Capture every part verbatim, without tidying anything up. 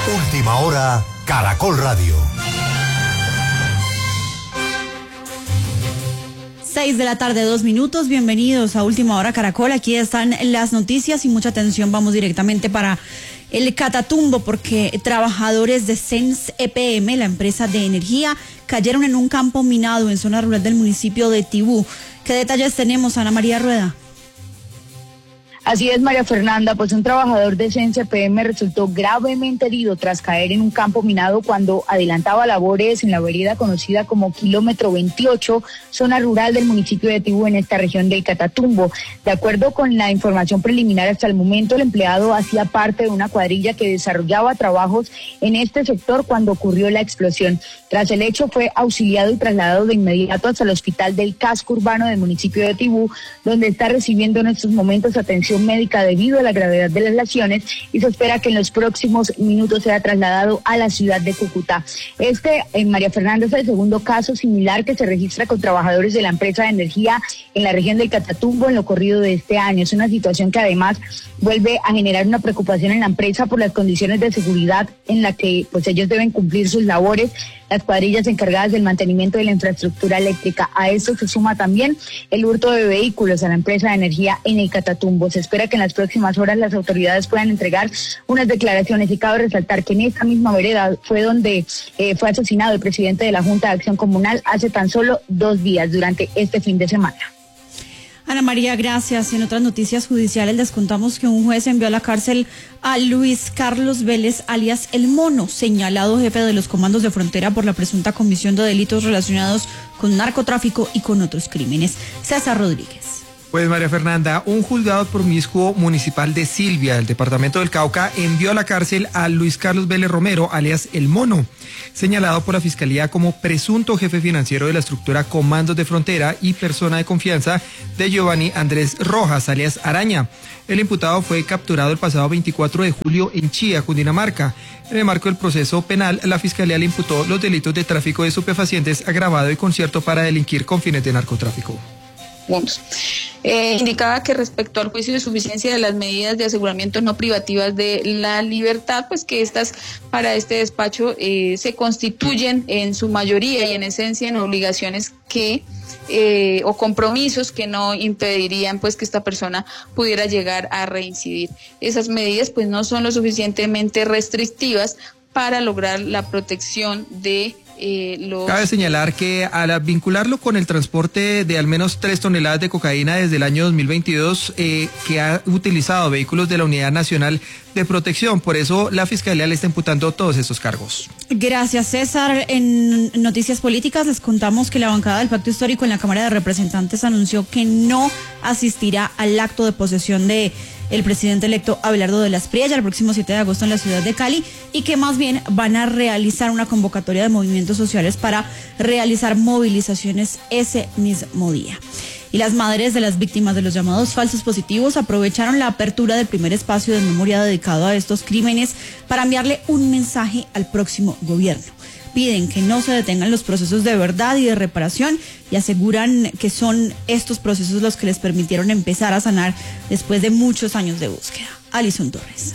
Última hora, Caracol Radio. Seis de la tarde, dos minutos. Bienvenidos a Última Hora Caracol. Aquí están las noticias y mucha atención. Vamos directamente para el Catatumbo porque trabajadores de Sens E P M, la empresa de energía, cayeron en un campo minado en zona rural del municipio de Tibú. ¿Qué detalles tenemos, Ana María Rueda? Así es, María Fernanda, pues un trabajador de Sens E P M resultó gravemente herido tras caer en un campo minado cuando adelantaba labores en la vereda conocida como Kilómetro veintiocho, zona rural del municipio de Tibú en esta región del Catatumbo. De acuerdo con la información preliminar hasta el momento, el empleado hacía parte de una cuadrilla que desarrollaba trabajos en este sector cuando ocurrió la explosión. Tras el hecho fue auxiliado y trasladado de inmediato hasta el hospital del casco urbano del municipio de Tibú, donde está recibiendo en estos momentos atención médica debido a la gravedad de las lesiones y se espera que en los próximos minutos sea trasladado a la ciudad de Cúcuta. Este, en María Fernanda, es el segundo caso similar que se registra con trabajadores de la empresa de energía en la región del Catatumbo en lo corrido de este año. Es una situación que además vuelve a generar una preocupación en la empresa por las condiciones de seguridad en la que pues ellos deben cumplir sus labores, las cuadrillas encargadas del mantenimiento de la infraestructura eléctrica. A esto se suma también el hurto de vehículos a la empresa de energía en el Catatumbo. Se espera que en las próximas horas las autoridades puedan entregar unas declaraciones y cabe resaltar que en esta misma vereda fue donde eh, fue asesinado el presidente de la Junta de Acción Comunal hace tan solo dos días durante este fin de semana. Ana María, gracias. En otras noticias judiciales les contamos que un juez envió a la cárcel a Luis Carlos Vélez, alias El Mono, señalado jefe de los comandos de frontera por la presunta comisión de delitos relacionados con narcotráfico y con otros crímenes. César Rodríguez. Pues María Fernanda, un juzgado promiscuo municipal de Silvia, del departamento del Cauca, envió a la cárcel a Luis Carlos Vélez Romero, alias El Mono, señalado por la Fiscalía como presunto jefe financiero de la estructura Comandos de Frontera y persona de confianza de Giovanni Andrés Rojas, alias Araña. El imputado fue capturado el pasado veinticuatro de julio en Chía, Cundinamarca. En el marco del proceso penal, la Fiscalía le imputó los delitos de tráfico de estupefacientes agravado y concierto para delinquir con fines de narcotráfico. Puntos. Eh, indicaba que respecto al juicio de suficiencia de las medidas de aseguramiento no privativas de la libertad, pues que estas para este despacho eh, se constituyen en su mayoría y en esencia en obligaciones que eh, o compromisos que no impedirían pues que esta persona pudiera llegar a reincidir. Esas medidas pues no son lo suficientemente restrictivas para lograr la protección de Eh, los... Cabe señalar que al vincularlo con el transporte de al menos tres toneladas de cocaína desde el año dos mil veintidós, eh, que ha utilizado vehículos de la Unidad Nacional de Protección, por eso la Fiscalía le está imputando todos estos cargos. Gracias, César. En Noticias Políticas les contamos que la bancada del Pacto Histórico en la Cámara de Representantes anunció que no asistirá al acto de posesión de el presidente electo Abelardo de las Priella el próximo siete de agosto en la ciudad de Cali y que más bien van a realizar una convocatoria de movimientos sociales para realizar movilizaciones ese mismo día. Y las madres de las víctimas de los llamados falsos positivos aprovecharon la apertura del primer espacio de memoria dedicado a estos crímenes para enviarle un mensaje al próximo gobierno. Piden que no se detengan los procesos de verdad y de reparación y aseguran que son estos procesos los que les permitieron empezar a sanar después de muchos años de búsqueda. Alison Torres.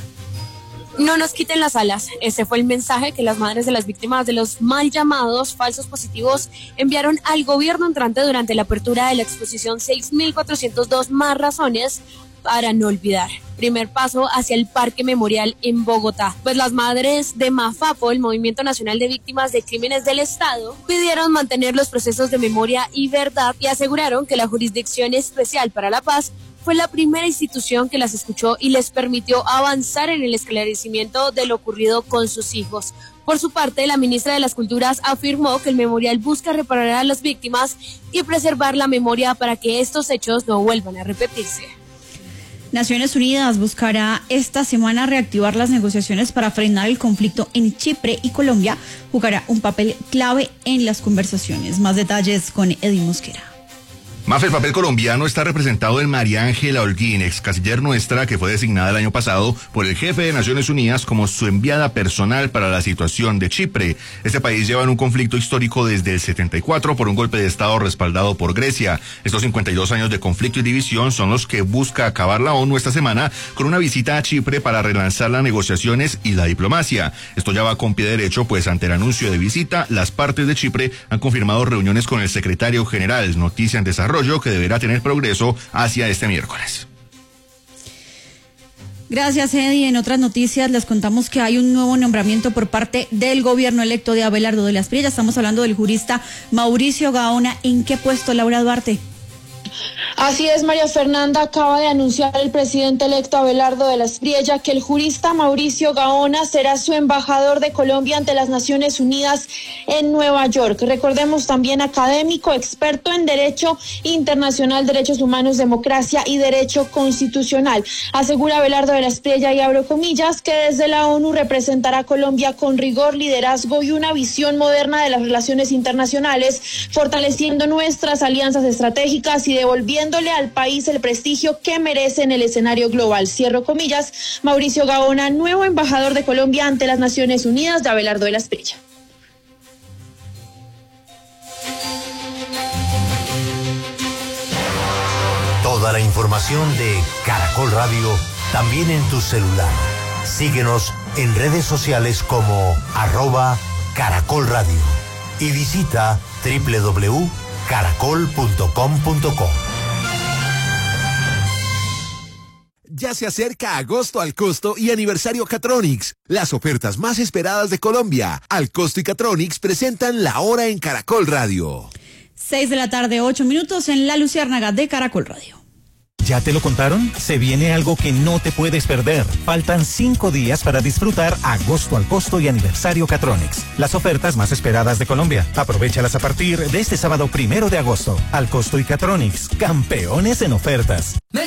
No nos quiten las alas. Ese fue el mensaje que las madres de las víctimas de los mal llamados falsos positivos enviaron al gobierno entrante durante la apertura de la exposición seis mil cuatrocientos dos más razones para no olvidar. Primer paso hacia el Parque Memorial en Bogotá. Pues las madres de MAFAPO, el Movimiento Nacional de Víctimas de Crímenes del Estado, pidieron mantener los procesos de memoria y verdad y aseguraron que la Jurisdicción Especial para la Paz fue la primera institución que las escuchó y les permitió avanzar en el esclarecimiento de lo ocurrido con sus hijos. Por su parte, la ministra de las Culturas afirmó que el memorial busca reparar a las víctimas y preservar la memoria para que estos hechos no vuelvan a repetirse. Naciones Unidas buscará esta semana reactivar las negociaciones para frenar el conflicto en Chipre y Colombia jugará un papel clave en las conversaciones. Más detalles con Eddie Mosquera. Mafe, el papel colombiano está representado en María Ángela Holguín, ex canciller nuestra, que fue designada el año pasado por el jefe de Naciones Unidas como su enviada personal para la situación de Chipre. Este país lleva en un conflicto histórico desde el setenta y cuatro por un golpe de Estado respaldado por Grecia. Estos cincuenta y dos años de conflicto y división son los que busca acabar la ONU esta semana con una visita a Chipre para relanzar las negociaciones y la diplomacia. Esto ya va con pie derecho, pues ante el anuncio de visita, las partes de Chipre han confirmado reuniones con el secretario general, noticia en desarrollo que deberá tener progreso hacia este miércoles. Gracias, Eddie. En otras noticias les contamos que hay un nuevo nombramiento por parte del gobierno electo de Abelardo de la Espriella. Estamos hablando del jurista Mauricio Gaona. ¿En qué puesto, Laura Duarte? Así es, María Fernanda, acaba de anunciar el presidente electo Abelardo de la Espriella que el jurista Mauricio Gaona será su embajador de Colombia ante las Naciones Unidas en Nueva York. Recordemos, también académico, experto en Derecho Internacional, Derechos Humanos, Democracia y Derecho Constitucional. Asegura Abelardo de la Espriella, y abro comillas, que desde la ONU representará a Colombia con rigor, liderazgo y una visión moderna de las relaciones internacionales, fortaleciendo nuestras alianzas estratégicas y devolviéndole al país el prestigio que merece en el escenario global. Cierro comillas. Mauricio Gaona, nuevo embajador de Colombia ante las Naciones Unidas, de Abelardo de la Espriella. Toda la información de Caracol Radio también en tu celular. Síguenos en redes sociales como arroba Caracol Radio y visita doble u doble u doble u punto caracol punto com punto co. Ya se acerca agosto al costo y aniversario Catronics, las ofertas más esperadas de Colombia. Al costo y Catronics presentan la hora en Caracol Radio. Seis de la tarde, ocho minutos en La Luciérnaga de Caracol Radio. ¿Ya te lo contaron? Se viene algo que no te puedes perder. Faltan cinco días para disfrutar agosto al costo y aniversario Catronics. Las ofertas más esperadas de Colombia. Aprovéchalas a partir de este sábado primero de agosto. Al costo y Catronics, campeones en ofertas.